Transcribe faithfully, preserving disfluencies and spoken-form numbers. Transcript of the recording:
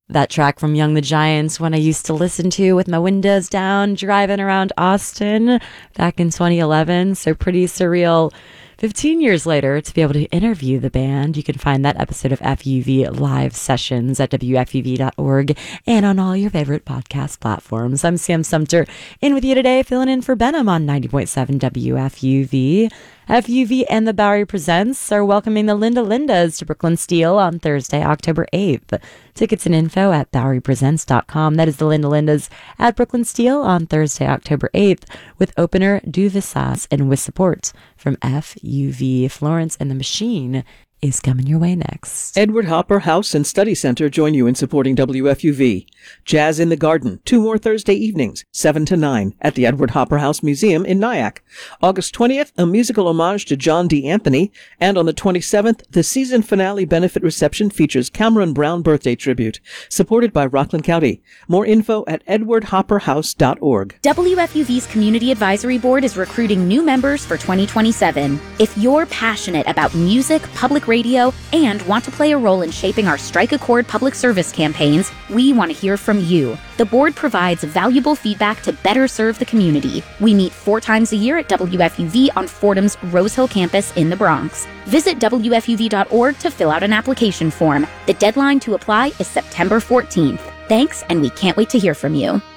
That track from Young the Giants, one I used to listen to with my windows down, driving around Austin back in twenty eleven. So pretty surreal. fifteen years later, to be able to interview the band. You can find that episode of F U V live sessions at W F U V dot org and on all your favorite podcast platforms. I'm Sam Sumter, in with you today, filling in for Benham on ninety point seven W F U V. F U V and the Bowery Presents are welcoming the Linda Lindas to Brooklyn Steel on Thursday, October eighth. Tickets and info at bowery presents dot com. That is the Linda Lindas at Brooklyn Steel on Thursday, October eighth, with opener Du Visage and with support from F U V. Florence and the Machine is coming your way next. Edward Hopper House and Study Center join you in supporting W F U V. Jazz in the Garden, two more Thursday evenings, seven to nine, at the Edward Hopper House Museum in Nyack. August twentieth, a musical homage to John D. Anthony, and on the twenty-seventh, the season finale benefit reception features Cameron Brown birthday tribute, supported by Rockland County. More info at edward hopper house dot org. W F U V's Community Advisory Board is recruiting new members for twenty twenty-seven. If you're passionate about music, public radio, and want to play a role in shaping our Strike a Chord public service campaigns, we want to hear from you. The board provides valuable feedback to better serve the community. We meet four times a year at W F U V on Fordham's Rose Hill campus in the Bronx. Visit W F U V dot org to fill out an application form. The deadline to apply is September fourteenth. Thanks, and we can't wait to hear from you.